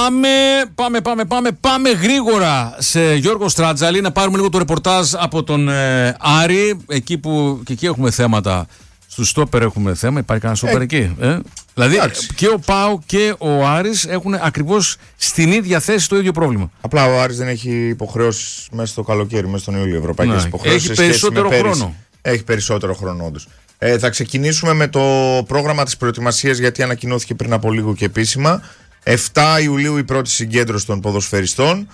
Πάμε γρήγορα σε Γιώργο Στράτζαλη να πάρουμε λίγο το ρεπορτάζ από τον Άρη. Εκεί που και εκεί έχουμε θέματα. Στου στόπερ έχουμε θέμα. Υπάρχει κανένα στόπερ εκεί. Δηλαδή και ο ΠΑΟ και ο Άρης έχουν ακριβώς στην ίδια θέση το ίδιο πρόβλημα. Απλά ο Άρης δεν έχει υποχρεώσεις μέσα στο καλοκαίρι, μέσα στον Ιούλιο. Ευρωπαϊκές υποχρεώσεις. Έχει περισσότερο χρόνο. Έχει περισσότερο χρόνο, όντως. Θα ξεκινήσουμε με το πρόγραμμα της προετοιμασίας, γιατί ανακοινώθηκε πριν από λίγο και επίσημα. 7 Ιουλίου η πρώτη συγκέντρωση των ποδοσφαιριστών.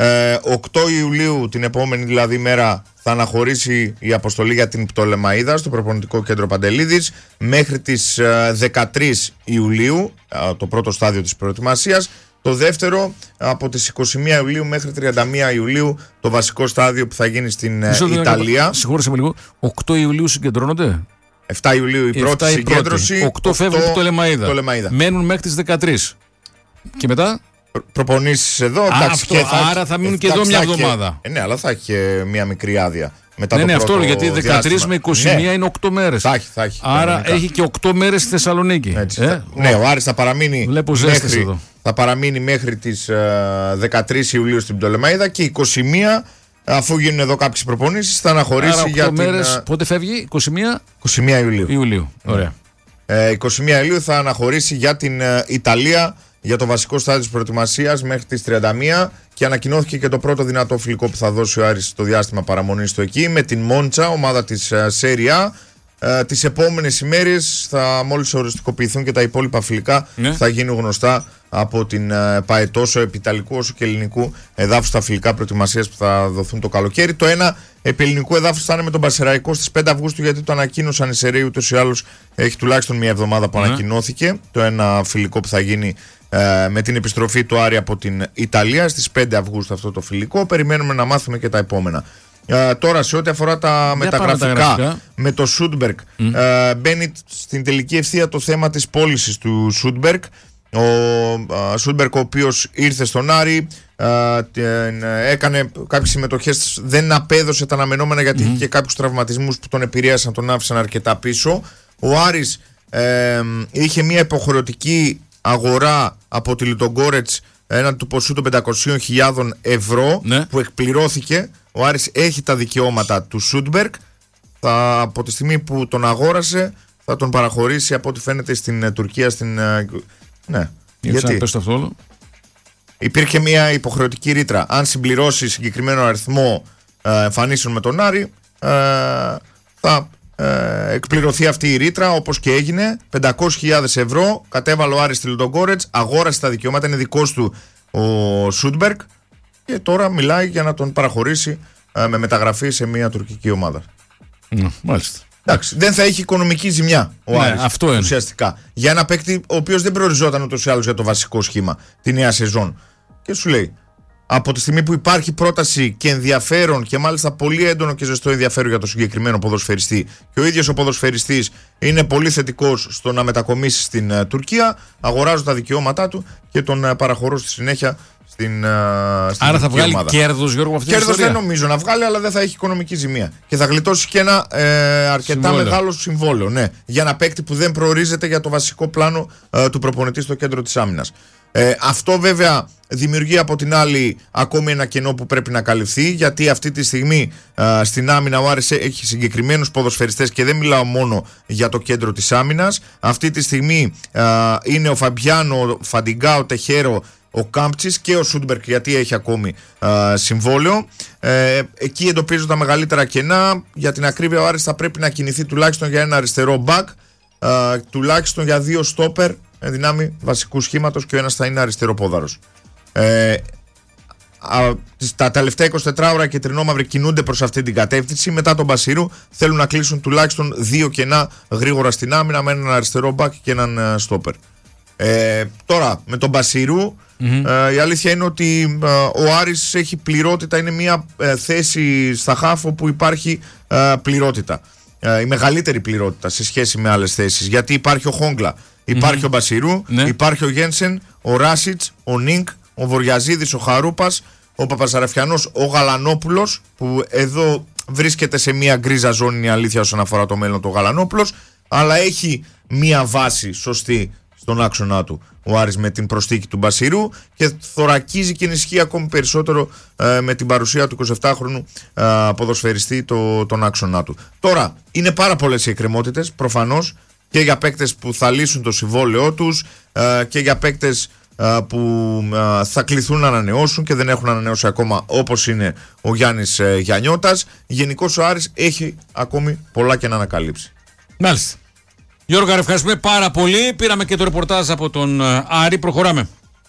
8 Ιουλίου, την επόμενη δηλαδή μέρα, θα αναχωρήσει η αποστολή για την Πτολεμαΐδα στο προπονητικό κέντρο Παντελίδης. Μέχρι τις 13 Ιουλίου, το πρώτο στάδιο της προετοιμασίας. Το δεύτερο από τις 21 Ιουλίου μέχρι 31 Ιουλίου, το βασικό στάδιο που θα γίνει στην Ιταλία. Συγχώρεσαι με λίγο. 8 Ιουλίου συγκεντρώνονται. 7 Ιουλίου η πρώτη συγκέντρωση. 8 φεύγουν από το Πτολεμαΐδα. Μένουν μέχρι τις 13. Και μετά. Προπονήσεις εδώ. Άρα θα μείνουν και εδώ μια εβδομάδα. Ναι, αλλά θα έχει και μια μικρή άδεια. Ναι, αυτό γιατί 13 με 21 είναι 8 μέρες. Θα έχει. Άρα έχει και 8 μέρες στη Θεσσαλονίκη. Ναι, ο Άρης θα παραμείνει. Θα παραμείνει μέχρι τις 13 Ιουλίου στην Πτολεμαΐδα και 21, αφού γίνουν εδώ κάποιες προπονήσεις, θα αναχωρήσει. Άρα 8 μέρες. Πότε φεύγει? 21 Ιουλίου. Ωραία. 21 Ιουλίου θα αναχωρήσει για την Ιταλία για το βασικό στάδιο της προετοιμασίας μέχρι τις 31, και ανακοινώθηκε και το πρώτο δυνατό φιλικό που θα δώσει ο Άρης στο διάστημα παραμονής του εκεί με την Μόντσα, ομάδα της Serie A. Τις επόμενες ημέρες, μόλις οριστικοποιηθούν και τα υπόλοιπα φιλικά, θα γίνουν γνωστά από την ΠΑΕ, τόσο επιταλικού όσο και ελληνικού εδάφους, τα φιλικά προετοιμασίας που θα δοθούν το καλοκαίρι. Το ένα επί ελληνικού εδάφους θα είναι με τον Πασεραϊκό στις 5 Αυγούστου, γιατί το ανακοίνωσαν οι Σεραίοι, ούτως ή άλλως έχει τουλάχιστον μια εβδομάδα που ανακοινώθηκε. Το ένα φιλικό που θα γίνει με την επιστροφή του Άρη από την Ιταλία στις 5 Αυγούστου, αυτό το φιλικό. Περιμένουμε να μάθουμε και τα επόμενα. Τώρα, σε ό,τι αφορά τα μεταγραφικά, με το Σούντμπεργκ, μπαίνει στην τελική ευθεία το θέμα της πώλησης του Σούντμπεργκ. Ο Σούντμπεργκ, ο οποίος ήρθε στον Άρη, έκανε κάποιες συμμετοχές, δεν απέδωσε τα αναμενόμενα, γιατί είχε και κάποιους τραυματισμούς που τον επηρέασαν, τον άφησαν αρκετά πίσω. Ο Άρης είχε μια υποχρεωτική αγορά από τη Λουτογκόρετς έναν του ποσού των 500.000 ευρώ, που εκπληρώθηκε. Ο Άρης έχει τα δικαιώματα του Σούντμπεργκ. Από τη στιγμή που τον αγόρασε, θα τον παραχωρήσει, από ό,τι φαίνεται, στην Τουρκία. Ναι. Γιατί πες το αυτό όλο. Υπήρχε μια υποχρεωτική ρήτρα. Αν συμπληρώσει συγκεκριμένο αριθμό εμφανίσεων με τον Άρη, θα εκπληρωθεί αυτή η ρήτρα, όπως και έγινε. 500.000 ευρώ κατέβαλε ο Άρης στη Λουτογκόρετς, αγόρασε τα δικαιώματα, είναι δικός του ο Σούντμπεργκ, και τώρα μιλάει για να τον παραχωρήσει με μεταγραφή σε μια τουρκική ομάδα. Μάλιστα. Εντάξει, δεν θα έχει οικονομική ζημιά ο Άρης, αυτό είναι. Ουσιαστικά. Για ένα παίκτη ο οποίος δεν προοριζόταν ούτως ή άλλως για το βασικό σχήμα τη νέα σεζόν. Και σου λέει, από τη στιγμή που υπάρχει πρόταση και ενδιαφέρον, και μάλιστα πολύ έντονο και ζεστό ενδιαφέρον για το συγκεκριμένο ποδοσφαιριστή, και ο ίδιος ο ποδοσφαιριστής είναι πολύ θετικός στο να μετακομίσει στην Τουρκία, αγοράζω τα δικαιώματά του και τον παραχωρώ στη συνέχεια στην Άρα θα βγάλει κέρδος, Γιώργο, αυτή την ιστορία. Δεν νομίζω να βγάλει, αλλά δεν θα έχει οικονομική ζημία. Και θα γλιτώσει και ένα αρκετά μεγάλο συμβόλαιο. Ναι, για ένα παίκτη που δεν προορίζεται για το βασικό πλάνο του προπονητή στο κέντρο της άμυνας. Αυτό βέβαια δημιουργεί από την άλλη ακόμη ένα κενό που πρέπει να καλυφθεί, γιατί αυτή τη στιγμή στην άμυνα ο Άρης έχει συγκεκριμένους ποδοσφαιριστές, και δεν μιλάω μόνο για το κέντρο της άμυνας. Αυτή τη στιγμή είναι ο Φαμπιάνο, ο Φαντιγκά, ο Τεχέρο, ο Κάμπτσης και ο Σούντμπεργκ, γιατί έχει ακόμη συμβόλαιο. Εκεί εντοπίζω τα μεγαλύτερα κενά. Για την ακρίβεια, ο Άρης θα πρέπει να κινηθεί τουλάχιστον για ένα αριστερό μπακ, τουλάχιστον για 2 στόπερ δυνάμει βασικού σχήματος, και ο ένας θα είναι αριστεροπόδαρος. Τα τελευταία 24 ώρα και τρινόμαυροι κινούνται προς αυτή την κατεύθυνση. Μετά τον Μπασίρου θέλουν να κλείσουν τουλάχιστον 2 κενά γρήγορα στην άμυνα, με έναν αριστερό μπακ και έναν στόπερ. Τώρα με τον Μπασίρου, η αλήθεια είναι ότι ο Άρης έχει πληρότητα, είναι μια θέση στα χάφο που υπάρχει πληρότητα, η μεγαλύτερη πληρότητα σε σχέση με άλλες θέσεις, γιατί υπάρχει ο Χόγκλα, υπάρχει ο Μπασίρου, υπάρχει ο Γένσεν, ο Ράσιτς, ο Νίνκ, ο Βοριαζίδης, ο Χαρούπας, ο Παπασαραφιανός, ο Γαλανόπουλος, που εδώ βρίσκεται σε μια γκρίζα ζώνη, η αλήθεια, όσον αφορά το μέλλον του Γαλανόπουλος, αλλά έχει μια βάση σωστή στον άξονα του ο Άρης με την προσθήκη του Μπασιρού και θωρακίζει και ενισχύει ακόμη περισσότερο με την παρουσία του 27χρονου ποδοσφαιριστή τον άξονα του. Τώρα, είναι πάρα πολλές οι εκκρεμότητες προφανώς και για παίκτες που θα λύσουν το συμβόλαιό τους και για παίκτες που θα κληθούν να ανανεώσουν και δεν έχουν ανανεώσει ακόμα, όπως είναι ο Γιάννης Γιαννιώτας. Γενικώς ο Άρης έχει ακόμη πολλά και να ανακαλύψει. Μάλιστα. Γιώργο, ευχαριστούμε πάρα πολύ. Πήραμε και το ρεπορτάζ από τον Άρη. Προχωράμε.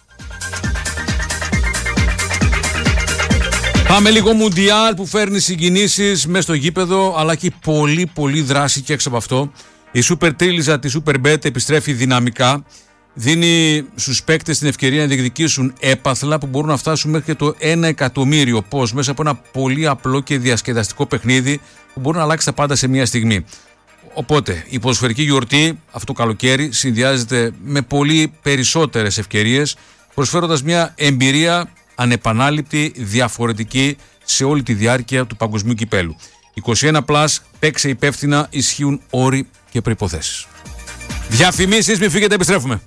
Πάμε λίγο Μουντιάλ που φέρνει συγκινήσεις μέσα στο γήπεδο, αλλά και πολύ δράση και έξω από αυτό. Η Super Τρίλιζα τη Superbet επιστρέφει δυναμικά. Δίνει στους παίκτες την ευκαιρία να διεκδικήσουν έπαθλα που μπορούν να φτάσουν μέχρι και το 1 εκατομμύριο. Πώς? Μέσα από ένα πολύ απλό και διασκεδαστικό παιχνίδι που μπορεί να αλλάξει τα πάντα σε μια στιγμή. Οπότε η ποδοσφαιρική γιορτή αυτό το καλοκαίρι συνδυάζεται με πολύ περισσότερες ευκαιρίες, προσφέροντας μια εμπειρία ανεπανάληπτη, διαφορετική σε όλη τη διάρκεια του παγκοσμίου κυπέλου. 21+, παίξε υπεύθυνα, ισχύουν όροι και προϋποθέσεις. Διαφημίσεις, μη φύγετε, επιστρέφουμε.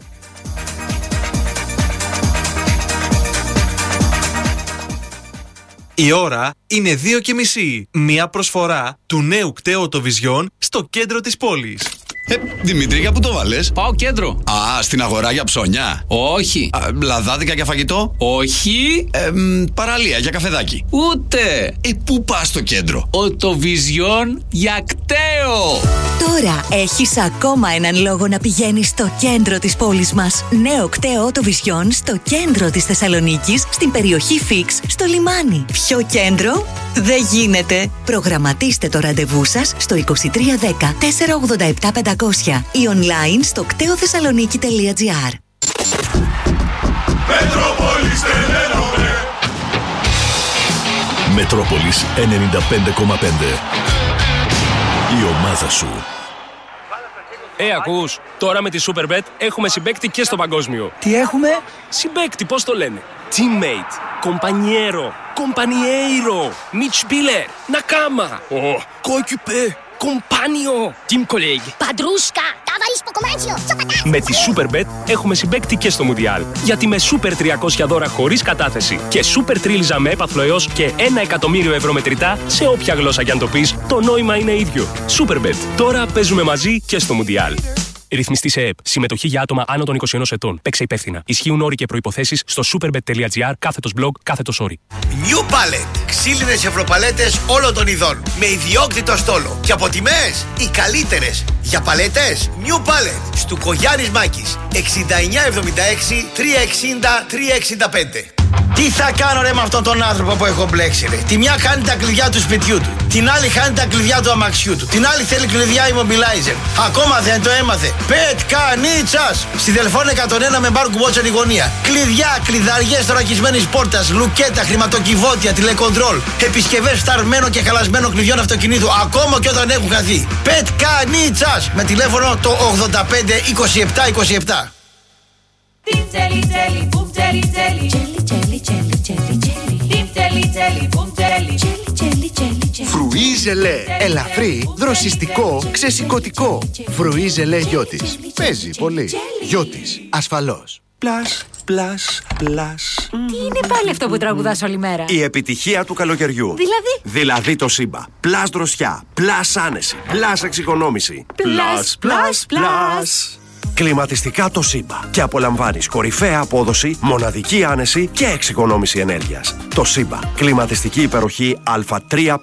Η ώρα είναι 2:30. Μια προσφορά του νέου κταίου Οτοβιζιόν στο κέντρο της πόλης. Δημήτρη, για πού το βάλες? Πάω κέντρο. Α, στην αγορά για ψώνια. Όχι. Λαδάδικα για φαγητό. Όχι. Παραλία για καφεδάκι. Ούτε. Πού πας στο κέντρο? Οτοβιζιόν για κταίο. Τώρα έχεις ακόμα έναν λόγο να πηγαίνεις στο κέντρο της πόλης μας. Νέο κταίο Οτοβιζιόν στο κέντρο της Θεσσαλονίκης, στην περιοχή Φίξ, στο λιμάνι. Ποιο κέντρο? Δεν γίνεται. Προγραμματίστε το ραντεβού σας στο 2310 487 500 ή online στο κτεοθεσσαλονίκη.gr. Μετρόπολης 95,5. Η ομάδα σου. Ακούς, τώρα με τη Superbet έχουμε συμπαίκτη και στο παγκόσμιο. Τι έχουμε? Συμπαίκτη, πώς το λένε? Teammate, compañero, compañeiro, Mitspieler, Nakama, coéquipier, compagno, team colleague. Padrusca, ταβαλίς ποκομάντσιο, σοπατάς. Με τη Superbet έχουμε συμπαίκτη και στο Μουντιάλ. Γιατί με Super 300 δώρα χωρίς κατάθεση και Super Τρίλιζα με έπαθλο έως και 1 εκατομμύριο ευρώ μετρητά σε όποια γλώσσα κι αν το πεις, το νόημα είναι ίδιο. Superbet. Τώρα παίζουμε μαζί και στο Μουντιάλ. Ρυθμιστή σε ΕΕΠ. Συμμετοχή για άτομα άνω των 21 ετών. Παίξε υπεύθυνα. Ισχύουν όροι και προϋποθέσεις στο superbet.gr/blog/. New Pallet. Ξύλινες ευρωπαλέτες όλων των ειδών. Με ιδιόκτητο στόλο. Και από τιμές οι καλύτερες. Για παλέτες New Pallet. Στουκογιάννης Μάκης. 6976 360 365. Τι θα κάνω ρε με αυτόν τον άνθρωπο που έχω μπλέξει ρε? Τη μια κάνει τα κλειδιά του σπιτιού του, την άλλη χάνει τα κλειδιά του αμαξιού του, την άλλη θέλει κλειδιά immobilizer. Ακόμα δεν το έμαθε. Πετκανίτσας! Στη Δελφών 101 με μπάρ κουμπότσερ γωνία. Κλειδιά, κλειδαριές θωρακισμένης πόρτας, λουκέτα, χρηματοκιβώτια, τηλεκοντρόλ, επισκευές φθαρμένων και χαλασμένων κλειδιών αυτοκινήτου, ακόμα και όταν έχουν χαθεί. Πετκανίτσας! Με τηλέφωνο το 85 27 27. Φρουί ζελέ. Ελαφρύ, δροσιστικό, ξεσηκωτικό. Φρουί ζελέ Γιώτης. Παίζει πολύ. Γιώτης, ασφαλώς. Πλάς, πλάς, πλάς. Τι είναι πάλι αυτό που τραγουδάς όλη μέρα? Η επιτυχία του καλοκαιριού. Δηλαδή το Σύμπα. Πλάς δροσιά, πλάς άνεση, πλάς εξοικονόμηση. Πλάς, πλάς, πλάς. Κλιματιστικά το Σύμπα. Και απολαμβάνεις κορυφαία απόδοση, μοναδική άνεση και εξοικονόμηση ενέργειας. Το Σύμπα. Κλιματιστική υπεροχή Α3+.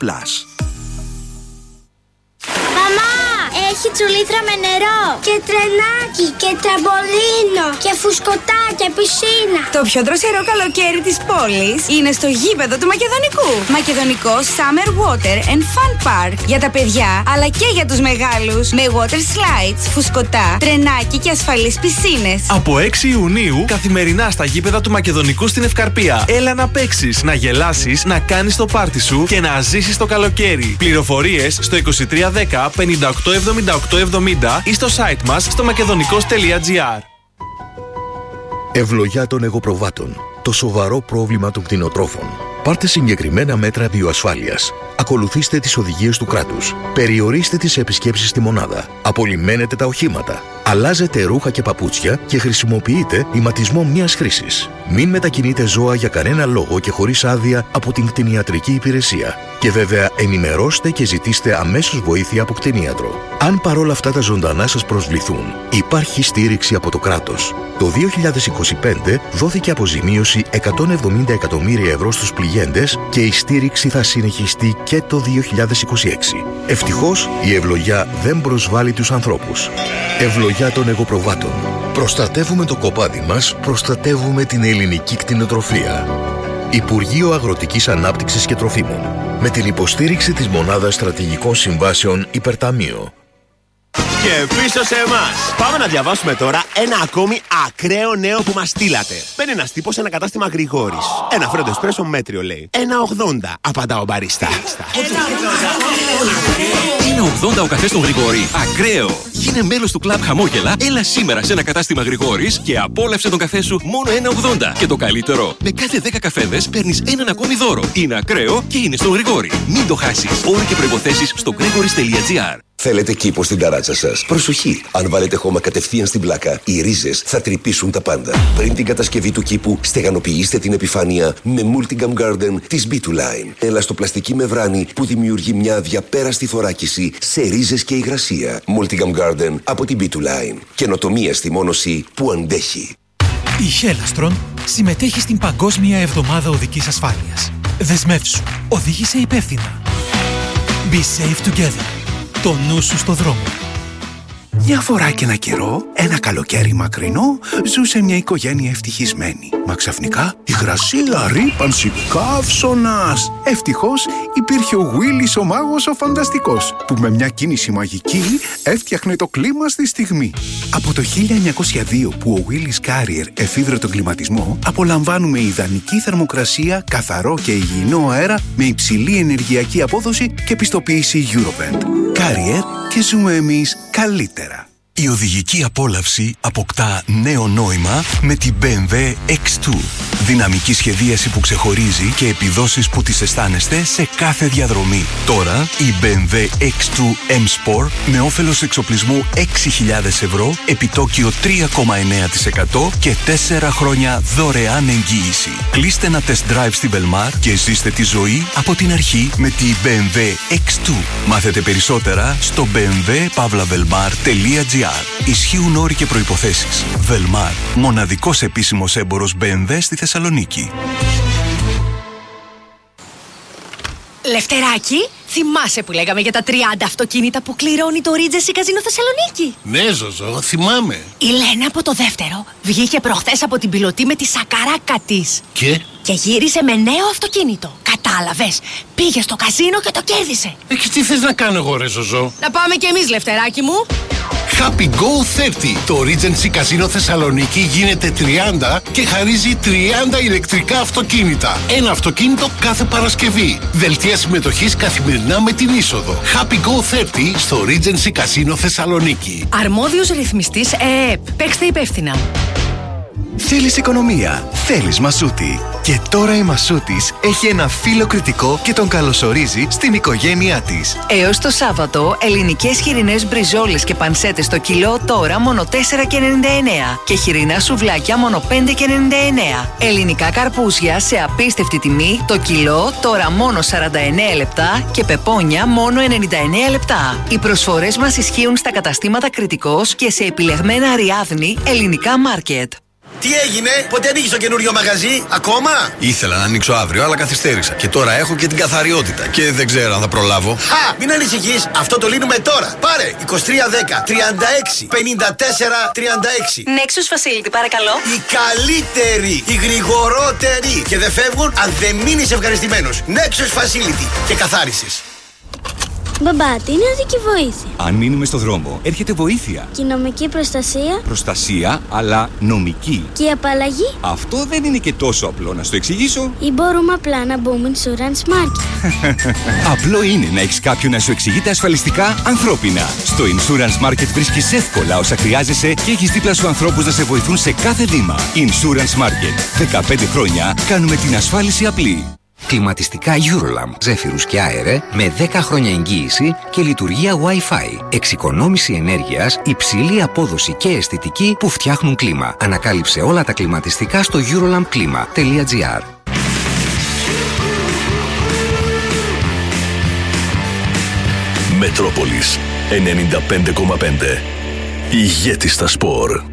Έχει τσουλήθρα με νερό και τρενάκι και τραμπολίνο και φουσκωτά και πισίνα. Το πιο δροσερό καλοκαίρι της πόλης είναι στο γήπεδο του Μακεδονικού. Μακεδονικό Summer Water and Fun Park. Για τα παιδιά αλλά και για τους μεγάλους. Με water slides, φουσκωτά, τρενάκι και ασφαλείς πισίνες. Από 6 Ιουνίου καθημερινά στα γήπεδα του Μακεδονικού στην Ευκαρπία. Έλα να παίξεις, να γελάσεις, να κάνεις το πάρτι σου και να ζήσεις το καλοκαίρι. Πληροφορίες στο 2310 58 7870 ή στο site μας στο makedonικos.gr. Ευλογιά των εγωπροβάτων. Το σοβαρό πρόβλημα των κτηνοτρόφων. Πάρτε συγκεκριμένα μέτρα βιοασφάλειας. Ακολουθήστε τις οδηγίες του κράτους. Περιορίστε τις επισκέψεις στη μονάδα. Απολυμμένετε τα οχήματα. Αλλάζετε ρούχα και παπούτσια και χρησιμοποιείτε ηματισμό μιας χρήσης. Μην μετακινείτε ζώα για κανένα λόγο και χωρίς άδεια από την κτηνιατρική υπηρεσία. Και βέβαια ενημερώστε και ζητήστε αμέσως βοήθεια από κτηνίατρο. Αν παρόλα αυτά τα ζωντανά σας προσβληθούν, υπάρχει στήριξη από το κράτος. Το 2025 δόθηκε αποζημίωση 170 εκατομμύρια ευρώ στους πληγέντες και η στήριξη θα συνεχιστεί και το 2026. Ευτυχώς η ευλογιά δεν προσβάλλει τους ανθρώπους. Ευλογιά των εγωπροβάτων. Προστατεύουμε το κοπάδι μας, προστατεύουμε την ελληνική κτηνοτροφία. Υπουργείο Αγροτικής Ανάπτυξης και Τροφίμων. Με την υποστήριξη της Μονάδας Στρατηγικών Συμβάσεων Υπερταμείο. Και πίσω σε εμάς. Πάμε να διαβάσουμε τώρα ένα ακόμη ακραίο νέο που μας στείλατε. Μπαίνει ένας τύπος σε ένα κατάστημα Γρηγόρης. Ένα φρέντο εσπρέσο μέτριο λέει. 1,80 απαντά ο μπαρίστα. 1,80 ο καφές στον Γρηγόρη. Ακραίο. Γίνε μέλος του κλαμπ Χαμόγελα. Έλα σήμερα σε ένα κατάστημα Γρηγόρης και απόλαυσε τον καφέ σου μόνο 1,80. Και το καλύτερο, με κάθε 10 καφέδες παίρνεις έναν ακόμη δώρο. Είναι ακραίο και είναι στον Γρηγόρη. Μην το χάσεις. Όροι και προϋποθέσεις στο gregoris.gr. Θέλετε κήπο στην ταράτσα σας? Προσοχή! Αν βάλετε χώμα κατευθείαν στην πλάκα, οι ρίζες θα τρυπήσουν τα πάντα. Πριν την κατασκευή του κήπου, στεγανοποιήστε την επιφάνεια με Multigam Garden της B2Line. Ελαστοπλαστική μεμβράνη που δημιουργεί μια αδιαπέραστη θωράκιση σε ρίζες και υγρασία. Multigam Garden από την B2Line. Καινοτομία στη μόνωση που αντέχει. Η Χέλαστρον συμμετέχει στην Παγκόσμια Εβδομάδα Οδικής Ασφάλειας. Δεσμεύσου. Οδήγησε υπεύθυνα. Be safe together. Το νου σου στο δρόμο. Μια φορά και ένα καιρό, ένα καλοκαίρι μακρινό, ζούσε μια οικογένεια ευτυχισμένη. Μα ξαφνικά υγρασία, ρύπανση, καύσωνας. Ευτυχώς υπήρχε ο Willis ο μάγος ο φανταστικός, που με μια κίνηση μαγική έφτιαχνε το κλίμα στη στιγμή. Από το 1902 που ο Willis Carrier εφήβρε τον κλιματισμό, απολαμβάνουμε ιδανική θερμοκρασία, καθαρό και υγιεινό αέρα με υψηλή ενεργειακή απόδοση και πιστοποίηση Eurovent. Carrier και ζούμε εμείς καλύτερα. Η οδηγική απόλαυση αποκτά νέο νόημα με την BMW X2. Δυναμική σχεδίαση που ξεχωρίζει και επιδόσεις που τις αισθάνεστε σε κάθε διαδρομή. Τώρα η BMW X2 M-Sport με όφελος εξοπλισμού 6.000 ευρώ, επιτόκιο 3,9% και 4 χρόνια δωρεάν εγγύηση. Κλείστε ένα test drive στη Velmar και ζήστε τη ζωή από την αρχή με τη BMW X2. Μάθετε περισσότερα στο bmw-velmar.gr. Ισχύουν όροι και προϋποθέσεις. Velmar, μοναδικός επίσημος έμπορος BMW στη Θεσσαλονίκη. Λευτεράκι, θυμάσαι που λέγαμε για τα 30 αυτοκίνητα που κληρώνει το Regency Casino Θεσσαλονίκη? Ναι, Ζωζό, θυμάμαι. Η Λένα από το δεύτερο βγήκε προχθές από την πιλωτή με τη σακαράκα της. Και γύρισε με νέο αυτοκίνητο. Κατάλαβες, πήγε στο καζίνο και το κέρδισε. Και τι θες να κάνω εγώ, ρε Ζωζό? Να πάμε κι εμείς, Λευτεράκι μου. Happy Go 30. Το Regency Casino Θεσσαλονίκη γίνεται 30 και χαρίζει 30 ηλεκτρικά αυτοκίνητα. Ένα αυτοκίνητο κάθε Παρασκευή. Δελτία συμμετοχής καθημερινά με την είσοδο. Happy Go 30 στο Regency Casino Θεσσαλονίκη. Αρμόδιος ρυθμιστής ΕΕΠ. Παίξτε υπεύθυνα. Θέλεις οικονομία, θέλεις Μασούτη. Και τώρα η Μασούτης έχει ένα φίλο κριτικό και τον καλωσορίζει στην οικογένειά της. Έως το Σάββατο, ελληνικές χοιρινές μπριζόλες και πανσέτες στο κιλό τώρα μόνο 4,99 και χοιρινά σουβλάκια μόνο 5,99. Ελληνικά καρπούζια σε απίστευτη τιμή, το κιλό τώρα μόνο 49 λεπτά και πεπόνια μόνο 99 λεπτά. Οι προσφορές μας ισχύουν στα καταστήματα Κριτικός και σε επιλεγμένα Αριάδνη ελληνικά μάρκετ. Τι έγινε, πότε ανοίγεις το καινούριο μαγαζί, ακόμα? Ήθελα να ανοίξω αύριο, αλλά καθυστέρησα. Και τώρα έχω και την καθαριότητα. Και δεν ξέρω αν θα προλάβω. Χα! Μην ανησυχείς, αυτό το λύνουμε τώρα. Πάρε 2310 36 54 36. Nexus Facility, παρακαλώ. Η καλύτερη, η γρηγορότερη. Και δεν φεύγουν αν δεν μείνεις ευχαριστημένος. Nexus Facility και καθάρισες. Μπαμπά, τι είναι οδική βοήθεια? Αν μείνουμε στο δρόμο, έρχεται βοήθεια. Και η νομική προστασία? Προστασία, αλλά νομική. Και η απαλλαγή? Αυτό δεν είναι και τόσο απλό, να στο εξηγήσω. Ή μπορούμε απλά να μπούμε Insurance Market? Απλό είναι να έχεις κάποιον να σου εξηγεί τα ασφαλιστικά ανθρώπινα. Στο Insurance Market βρίσκεις εύκολα όσα χρειάζεσαι και έχεις δίπλα σου ανθρώπους να σε βοηθούν σε κάθε βήμα. Insurance Market. 15 χρόνια κάνουμε την ασφάλιση απλή. Κλιματιστικά Eurolamp, ζέφυρους και αέρε με 10 χρόνια εγγύηση και λειτουργία Wi-Fi. Εξοικονόμηση ενέργειας, υψηλή απόδοση και αισθητική που φτιάχνουν κλίμα. Ανακάλυψε όλα τα κλιματιστικά στο eurolampklima.gr. Μετρόπολης 95,5. Ηγέτης στα σπορ.